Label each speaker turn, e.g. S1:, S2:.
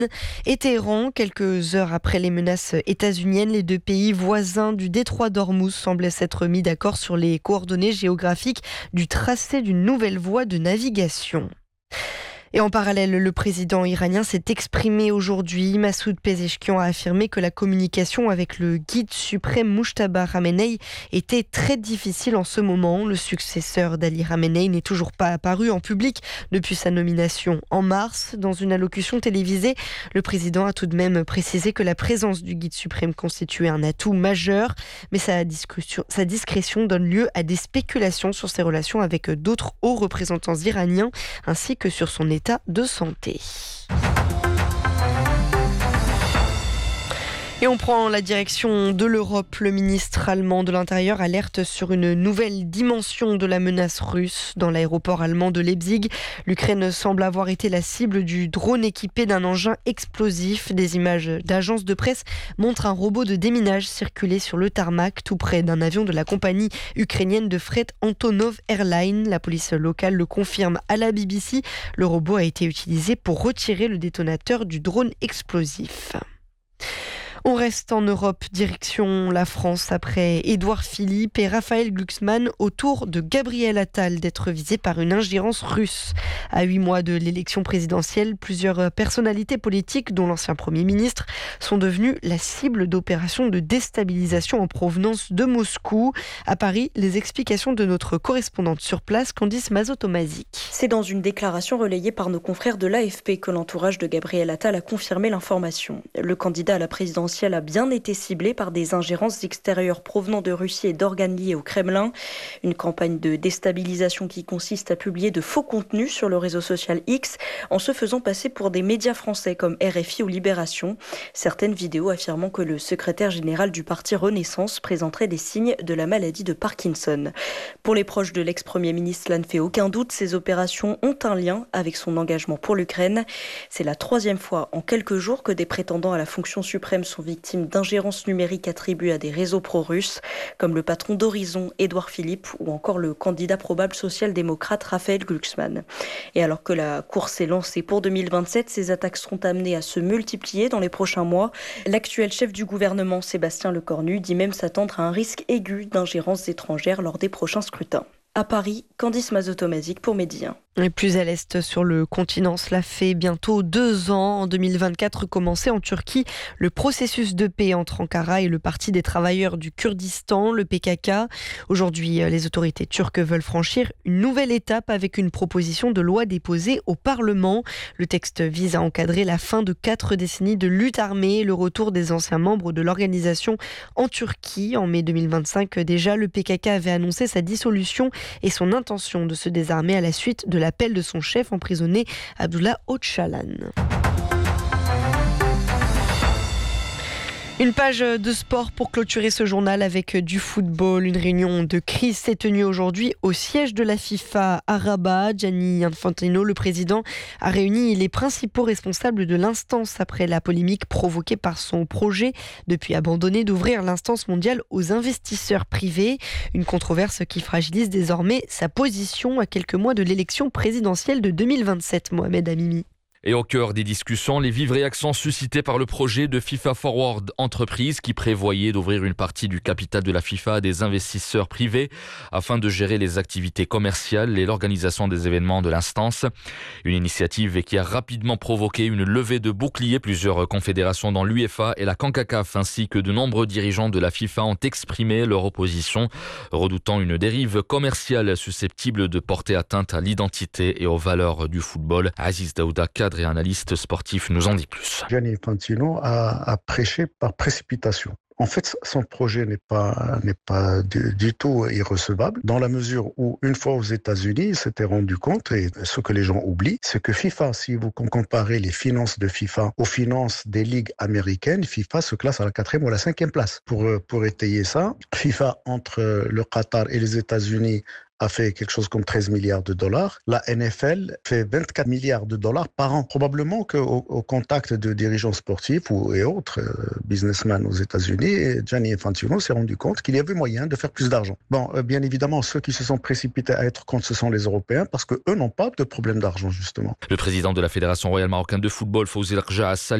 S1: et Téhéran. Quelques heures après les menaces états-uniennes, les deux pays voisins du détroit d'Ormuz semblaient s'être mis d'accord sur les coordonnées géographiques du tracé d'une nouvelle voie de navigation. Et en parallèle, le président iranien s'est exprimé aujourd'hui. Massoud Pezeshkian a affirmé que la communication avec le guide suprême Mujtaba Khamenei était très difficile en ce moment. Le successeur d'Ali Khamenei n'est toujours pas apparu en public depuis sa nomination en mars. Dans une allocution télévisée, le président a tout de même précisé que la présence du guide suprême constituait un atout majeur, mais sa discrétion donne lieu à des spéculations sur ses relations avec d'autres hauts représentants iraniens, ainsi que sur son état de santé. Et on prend la direction de l'Europe. Le ministre allemand de l'Intérieur alerte sur une nouvelle dimension de la menace russe. Dans l'aéroport allemand de Leipzig, l'Ukraine semble avoir été la cible du drone équipé d'un engin explosif. Des images d'agences de presse montrent un robot de déminage circuler sur le tarmac tout près d'un avion de la compagnie ukrainienne de fret Antonov Airlines. La police locale le confirme à la BBC. Le robot a été utilisé pour retirer le détonateur du drone explosif. On reste en Europe, direction la France, après Édouard Philippe et Raphaël Glucksmann, au tour de Gabriel Attal d'être visé par une ingérence russe. À 8 mois de l'élection présidentielle, plusieurs personnalités politiques, dont l'ancien Premier ministre, sont devenues la cible d'opérations de déstabilisation en provenance de Moscou. À Paris, les explications de notre correspondante sur place, Candice Mazotomazik.
S2: C'est dans une déclaration relayée par nos confrères de l'AFP que l'entourage de Gabriel Attal a confirmé l'information. Le candidat à la présidentielle a bien été ciblé par des ingérences extérieures provenant de Russie et d'organes liés au Kremlin. Une campagne de déstabilisation qui consiste à publier de faux contenus sur le réseau social X en se faisant passer pour des médias français comme RFI ou Libération. Certaines vidéos affirmant que le secrétaire général du parti Renaissance présenterait des signes de la maladie de Parkinson. Pour les proches de l'ex-premier ministre, cela ne fait aucun doute, ces opérations ont un lien avec son engagement pour l'Ukraine. C'est la 3e fois en quelques jours que des prétendants à la fonction suprême sont victimes d'ingérences numériques attribuées à des réseaux pro-russes, comme le patron d'Horizon, Édouard Philippe, ou encore le candidat probable social-démocrate Raphaël Glucksmann. Et alors que la course est lancée pour 2027, ces attaques seront amenées à se multiplier dans les prochains mois. L'actuel chef du gouvernement, Sébastien Lecornu, dit même s'attendre à un risque aigu d'ingérences étrangères lors des prochains scrutins. À Paris, Candice Mazotomazik pour Midi 1.
S1: Et plus à l'est sur le continent, cela fait bientôt 2 ans. En 2024 commençait en Turquie le processus de paix entre Ankara et le Parti des travailleurs du Kurdistan, le PKK. Aujourd'hui, les autorités turques veulent franchir une nouvelle étape avec une proposition de loi déposée au Parlement. Le texte vise à encadrer la fin de 4 décennies de lutte armée et le retour des anciens membres de l'organisation en Turquie. En mai 2025, déjà, le PKK avait annoncé sa dissolution et son intention de se désarmer à la suite de l'appel de son chef emprisonné, Abdullah Öcalan. Une page de sport pour clôturer ce journal avec du football. Une réunion de crise s'est tenue aujourd'hui au siège de la FIFA à Rabat. Gianni Infantino, le président, a réuni les principaux responsables de l'instance après la polémique provoquée par son projet depuis abandonné d'ouvrir l'instance mondiale aux investisseurs privés. Une controverse qui fragilise désormais sa position à quelques mois de l'élection présidentielle de 2027. Mohamed Amimi.
S3: Et au cœur des discussions, les vives réactions suscitées par le projet de FIFA Forward Entreprise qui prévoyait d'ouvrir une partie du capital de la FIFA à des investisseurs privés afin de gérer les activités commerciales et l'organisation des événements de l'instance. Une initiative qui a rapidement provoqué une levée de boucliers. Plusieurs confédérations dans l'UEFA et la CONCACAF ainsi que de nombreux dirigeants de la FIFA ont exprimé leur opposition, redoutant une dérive commerciale susceptible de porter atteinte à l'identité et aux valeurs du football. Aziz Daouda, cadre et analyste sportif, nous en dit plus.
S4: Gianni Infantino a prêché par précipitation. En fait, son projet n'est pas du tout irrecevable, dans la mesure où, une fois aux États-Unis, il s'était rendu compte, et ce que les gens oublient, c'est que FIFA, si vous comparez les finances de FIFA aux finances des ligues américaines, FIFA se classe à la 4e ou à la 5e place. Pour étayer ça, FIFA, entre le Qatar et les États-Unis, a fait quelque chose comme 13 milliards de dollars. La NFL fait 24 milliards de dollars par an. Probablement qu'au contact de dirigeants sportifs et autres businessmen aux États-Unis, Gianni Infantino s'est rendu compte qu'il y avait moyen de faire plus d'argent. Bon, bien évidemment, ceux qui se sont précipités à être contre, ce sont les Européens, parce qu'eux n'ont pas de problème d'argent, justement.
S3: Le président de la Fédération royale marocaine de football, Fawzi Larja, a salué